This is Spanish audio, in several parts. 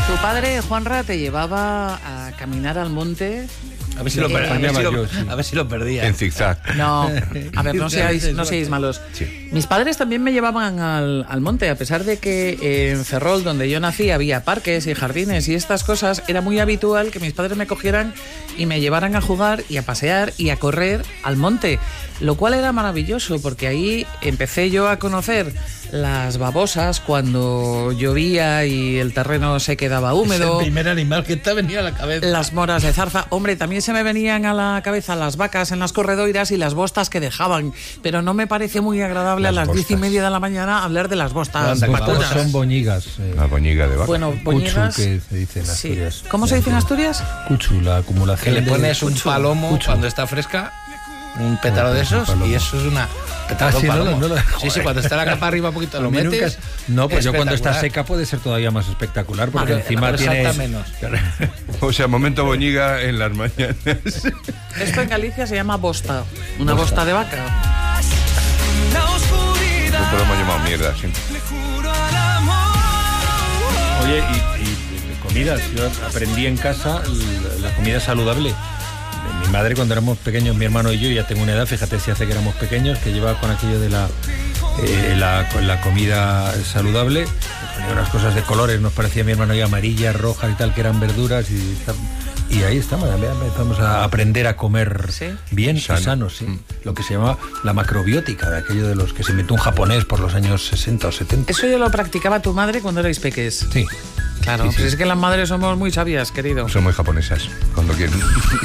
Tu padre, Juanra, te llevaba a caminar al monte. A ver si lo perdía. En zigzag. No, a ver, no seáis malos. Sí. Mis padres también me llevaban al monte, a pesar de que en Ferrol, donde yo nací, había parques y jardines y estas cosas. Era muy habitual que mis padres me cogieran y me llevaran a jugar y a pasear y a correr al monte, lo cual era maravilloso, porque ahí empecé yo a conocer las babosas cuando llovía y el terreno se quedaba húmedo. Es el primer animal que te ha venido a la cabeza. Las moras de zarza. Hombre, también se me venían a la cabeza las vacas en las corredoiras y las bostas que dejaban, pero no me parece muy agradable Las a las bostas. 10:30 de la mañana hablar de las bostas. Las vacunas. son boñigas. Una boñiga de vaca. Bueno, boñigas. Cuchu, que se dice en Sí. Asturias. ¿Cómo se dice en Asturias? Cuchu, la acumulación. Que le pones un Cuchu. palomo Cuchu. cuando está fresca, un pétalo de esos, palomo. y eso es una... pétalo sí, palomo. no lo- Sí, cuando está la capa arriba un poquito lo A mí nunca metes. es- No, pues yo cuando está espectacular. seca puede ser todavía más espectacular, porque Vale, encima pero tiene... salta menos. O sea, momento boñiga en las mañanas. Esto en Galicia se llama bosta. Una bosta de vaca. Nosotros lo hemos llamado mierda, sí. Oye, y comidas. Yo aprendí en casa la comida saludable. Mi madre, cuando éramos pequeños, mi hermano y yo, ya tengo una edad, fíjate si hace que éramos pequeños, que llevaba con aquello de con la comida saludable. Ponía unas cosas de colores, nos parecía mi hermano y amarillas, rojas y tal, que eran verduras. Y ahí estamos, empezamos a aprender a comer ¿Sí? bien Sano. y sano, sí. Lo que se llama la macrobiótica, de aquello de los que se inventó un japonés por los años 60 o 70. Eso yo lo practicaba tu madre cuando erais peques. Sí. Claro, Sí, sí. pues es que las madres somos muy sabias, querido. Son muy japonesas, cuando quieren.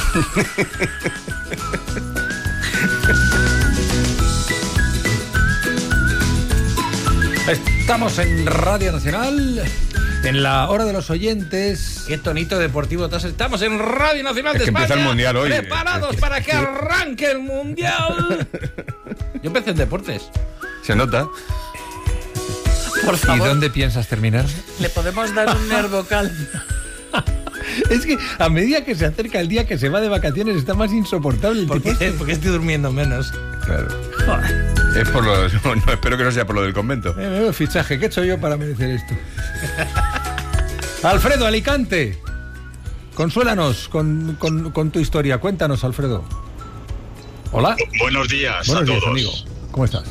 Estamos en Radio Nacional, en la hora de los oyentes. Qué tonito deportivo. Entonces, estamos en Radio Nacional Es de que España. empieza el Mundial hoy. Preparados para que arranque el Mundial. Yo empecé en deportes. Se nota. Por ¿Y favor, dónde piensas terminar? le podemos dar un nervocal. Es que a medida que se acerca el día que se va de vacaciones está más insoportable el ¿Por tipo qué? este. Porque estoy durmiendo menos. Claro. Es por lo... No, espero que no sea por lo del convento. Fichaje, ¿qué he hecho yo para merecer esto? Alfredo, Alicante. Consuélanos con tu historia. Cuéntanos, Alfredo. Hola. Buenos días Buenos a días, todos. amigo. ¿Cómo estás?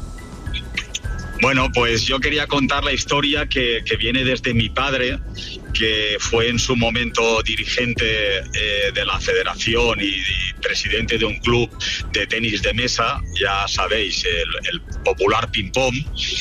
Bueno, pues yo quería contar la historia que viene desde mi padre, que fue en su momento dirigente de la federación y presidente de un club de tenis de mesa, ya sabéis, el popular ping-pong,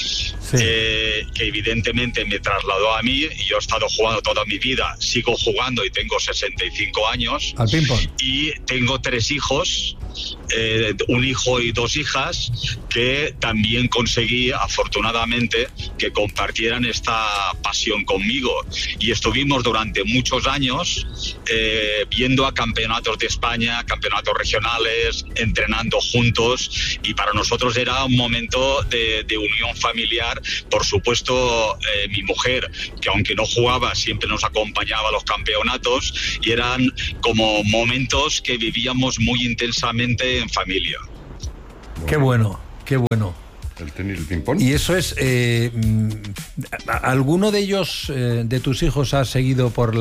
que evidentemente me trasladó a mí y yo he estado jugando toda mi vida, sigo jugando y tengo 65 años. Al ping-pong. Y tengo 3 hijos, un hijo y 2 hijas, que también conseguí, afortunadamente, que compartieran esta pasión conmigo. Y estuvimos durante muchos años viendo a campeonatos de España, campeonatos regionales, entrenando juntos, y para nosotros era un momento de unión familiar. Por supuesto, mi mujer, que aunque no jugaba, siempre nos acompañaba a los campeonatos, y eran como momentos que vivíamos muy intensamente en familia. Qué bueno, qué bueno. El tenis, el ping-pong. Y eso es... ¿alguno de ellos, de tus hijos, ha seguido por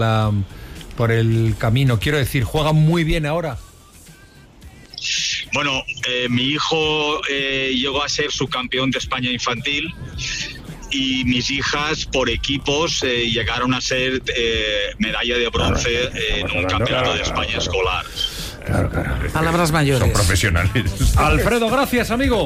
el camino? Quiero decir, ¿juegan muy bien ahora? Bueno, mi hijo llegó a ser subcampeón de España infantil, y mis hijas por equipos llegaron a ser medalla de bronce en un campeonato de España escolar. Claro. Palabras mayores. Son profesionales. Alfredo, gracias, amigo.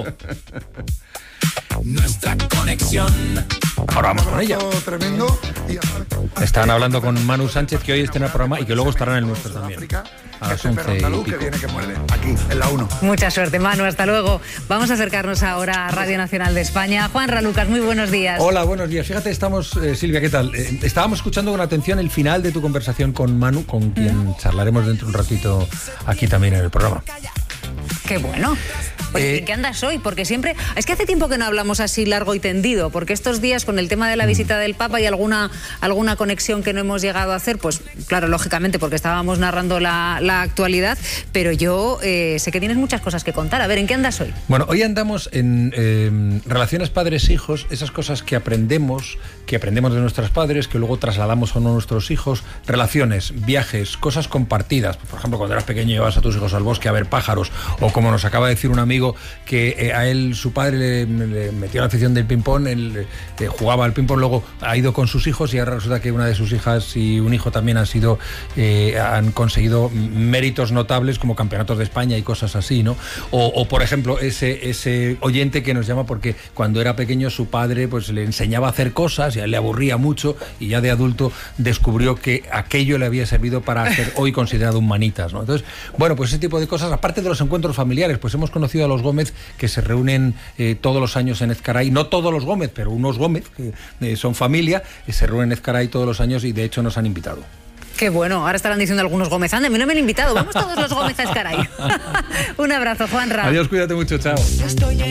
Nuestra conexión. Ahora vamos con ella. Tremendo. Estaban hablando con Manu Sánchez, que hoy está en el programa y que luego estará en el nuestro también. A las 11 y pico. Que muerde. Aquí, en la 1. Mucha suerte, Manu, hasta luego. Vamos a acercarnos ahora a Radio Nacional de España. Juanra Lucas, muy buenos días. Hola, buenos días. Fíjate, estamos, Silvia, ¿qué tal? Estábamos escuchando con atención el final de tu conversación con Manu, con quien charlaremos dentro de un ratito aquí también en el programa. Qué bueno. Oye, ¿en qué andas hoy? Porque siempre... Es que hace tiempo que no hablamos así largo y tendido, porque estos días con el tema de la visita del Papa y alguna conexión que no hemos llegado a hacer, pues claro, lógicamente, porque estábamos narrando la actualidad, pero yo sé que tienes muchas cosas que contar. A ver, ¿en qué andas hoy? Bueno, hoy andamos en relaciones padres-hijos, esas cosas que aprendemos de nuestros padres, que luego trasladamos a nuestros hijos, relaciones, viajes, cosas compartidas. Por ejemplo, cuando eras pequeño llevabas a tus hijos al bosque a ver pájaros, o como nos acaba de decir un amigo que a él su padre le metió la afición del ping-pong, él jugaba al ping-pong, luego ha ido con sus hijos y ahora resulta que una de sus hijas y un hijo también han conseguido méritos notables como campeonatos de España y cosas así, ¿no? O por ejemplo, ese oyente que nos llama porque cuando era pequeño su padre pues le enseñaba a hacer cosas y a él le aburría mucho y ya de adulto descubrió que aquello le había servido para ser hoy considerado un manitas, ¿no? Entonces, bueno, pues ese tipo de cosas, aparte de los encuentros familiares, pues hemos conocido a los Gómez que se reúnen todos los años en Ezcaray, no todos los Gómez, pero unos Gómez que son familia, se reúnen en Ezcaray todos los años y de hecho nos han invitado. Qué bueno, ahora estarán diciendo algunos Gómez, anda, a mí no me han invitado, vamos todos los Gómez a Ezcaray. Un abrazo, Juanra. Adiós, cuídate mucho, chao.